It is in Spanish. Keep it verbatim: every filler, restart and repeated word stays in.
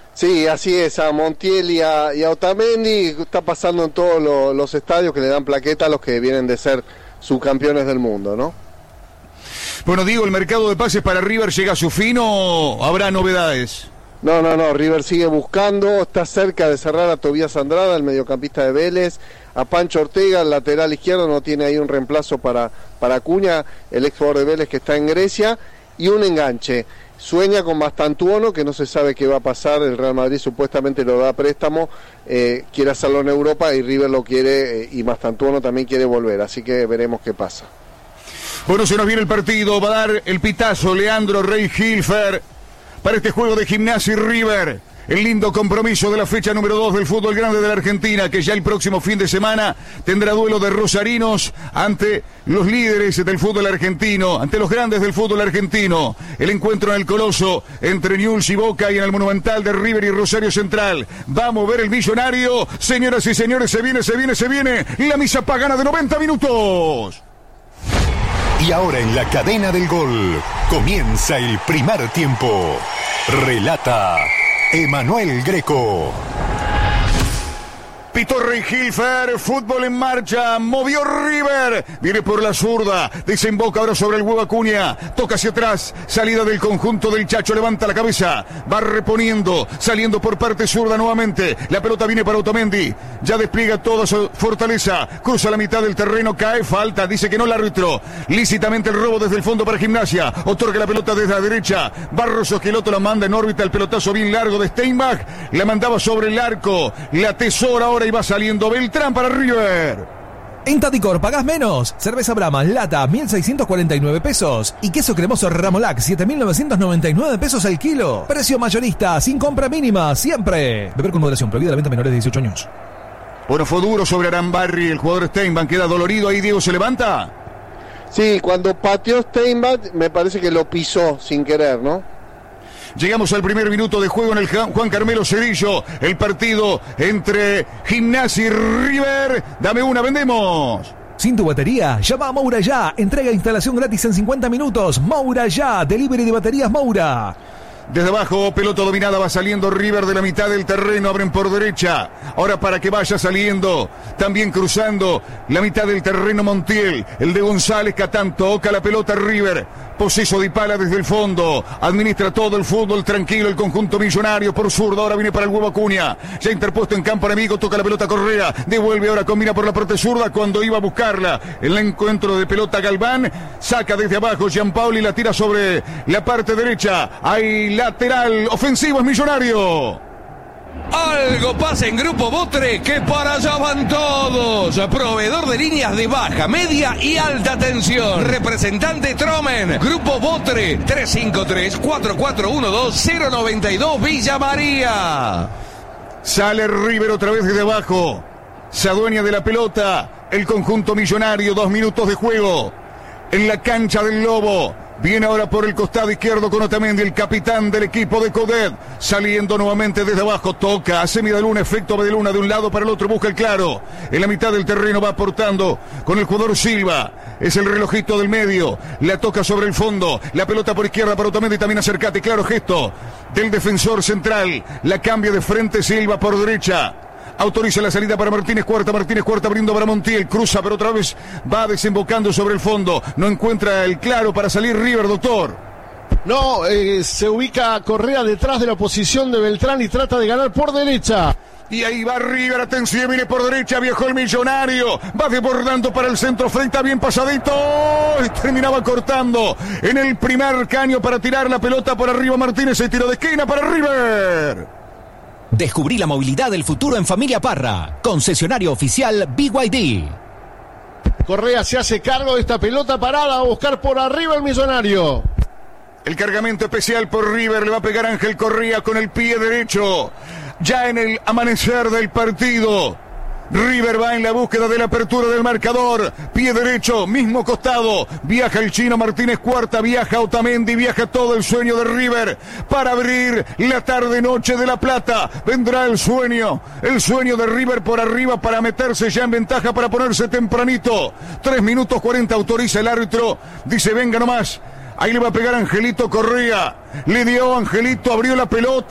Sí, así es, a Montiel y a, y a Otamendi está pasando en todos lo, los estadios que le dan plaqueta a los que vienen de ser subcampeones del mundo, ¿no? Bueno, digo, ¿el mercado de pases para River llega a su fin o habrá novedades? No, no, no, River sigue buscando, está cerca de cerrar a Tobías Andrada, el mediocampista de Vélez, a Pancho Ortega, el lateral izquierdo, no tiene ahí un reemplazo para, para Acuña, el ex jugador de Vélez que está en Grecia, y un enganche. Sueña con Mastantuono, que no se sabe qué va a pasar, el Real Madrid supuestamente lo da a préstamo, eh, quiere hacerlo en Europa y River lo quiere, eh, y Mastantuono también quiere volver, así que veremos qué pasa. Bueno, se nos viene el partido, va a dar el pitazo Leandro Rey Hilfer para este juego de Gimnasia y River. El lindo compromiso de la fecha número dos del fútbol grande de la Argentina, que ya el próximo fin de semana tendrá duelo de rosarinos ante los líderes del fútbol argentino, ante los grandes del fútbol argentino. El encuentro en el Coloso entre Newell's y Boca y en el Monumental de River y Rosario Central. Va a mover el millonario. Señoras y señores, se viene, se viene, se viene la misa pagana de noventa minutos. Y ahora en la cadena del gol comienza el primer tiempo. Relata Emanuel Greco. Pitó Rey Hilfer, fútbol en marcha, movió River, viene por la zurda, desemboca ahora sobre el huevo Acuña, toca hacia atrás, salida del conjunto del Chacho, levanta la cabeza, va reponiendo, saliendo por parte zurda nuevamente, la pelota viene para Otamendi, ya despliega toda su fortaleza, cruza la mitad del terreno, cae, falta, dice que no el árbitro, lícitamente el robo desde el fondo para Gimnasia, otorga la pelota desde la derecha, Barros Esqueloto la manda en órbita, el pelotazo bien largo de Steinbach, la mandaba sobre el arco, la tesora ahora y va saliendo Beltrán para River. En Tadicor pagás menos. Cerveza Brahma lata mil seiscientos cuarenta y nueve pesos y queso cremoso Ramolac siete mil novecientos noventa y nueve pesos al kilo. Precio mayorista sin compra mínima siempre. Beber con moderación, prohibida la venta a menores de dieciocho años. Bueno, fue duro sobre Arambarri, el jugador Steinbach queda dolorido, ahí Diego se levanta. Sí, cuando pateó Steinbach me parece que lo pisó sin querer, ¿no? Llegamos al primer minuto de juego en el Juan Carmelo Cedillo. El partido entre Gimnasia y River. Dame una, vendemos. Sin tu batería, llama a Moura Ya. Entrega e instalación gratis en cincuenta minutos. Moura Ya, delivery de baterías Moura. Desde abajo, pelota dominada, va saliendo River de la mitad del terreno, abren por derecha. Ahora para que vaya saliendo, también cruzando la mitad del terreno Montiel. El de González Catán toca la pelota River. Poseso de Pala desde el fondo. Administra todo el fútbol tranquilo el conjunto millonario por zurdo. Ahora viene para el huevo Acuña. Ya interpuesto en campo enemigo, toca la pelota Correa. Devuelve ahora, combina por la parte zurda cuando iba a buscarla. El encuentro de pelota Galván. Saca desde abajo Gianpaoli, la tira sobre la parte derecha. Hay lateral ofensivo, es Millonario. Algo pasa en Grupo Botre, que para allá van todos. Proveedor de líneas de baja, media y alta tensión. Representante Tromen. Grupo Botre, tres cinco tres, cuatro cuatro uno dos, cero nueve dos, Villa María. Sale River otra vez desde abajo. Se adueña de la pelota el conjunto millonario. Dos minutos de juego en la cancha del Lobo. Viene ahora por el costado izquierdo con Otamendi, el capitán del equipo de Coudet. Saliendo nuevamente desde abajo, toca, hace Medaluna, efecto Medaluna de un lado para el otro, busca el claro. En la mitad del terreno va aportando con el jugador Silva. Es el relojito del medio, la toca sobre el fondo. La pelota por izquierda para Otamendi, también acercate, claro gesto del defensor central. La cambia de frente Silva por derecha. Autoriza la salida para Martínez Cuarta, Martínez Cuarta abriendo para Montiel, cruza pero otra vez va desembocando sobre el fondo, no encuentra el claro para salir River, doctor. No, eh, se ubica Correa detrás de la posición de Beltrán y trata de ganar por derecha. Y ahí va River, atención, viene por derecha, viajó el millonario, va desbordando para el centro, frente bien pasadito, y terminaba cortando en el primer caño para tirar la pelota por arriba Martínez, el tiro de esquina para River. Descubrí la movilidad del futuro en Familia Parra. Concesionario oficial B Y D. Correa se hace cargo de esta pelota parada a buscar por arriba el millonario. El cargamento especial por River, le va a pegar Ángel Correa con el pie derecho. Ya en el amanecer del partido. River va en la búsqueda de la apertura del marcador. Pie derecho, mismo costado. Viaja el chino Martínez Cuarta, viaja Otamendi, viaja todo el sueño de River para abrir la tarde-noche de La Plata. Vendrá el sueño, el sueño de River por arriba para meterse ya en ventaja, para ponerse tempranito. Tres minutos cuarenta autoriza el árbitro. Dice, venga nomás. Ahí le va a pegar Angelito Correa. Le dio Angelito, abrió la pelota.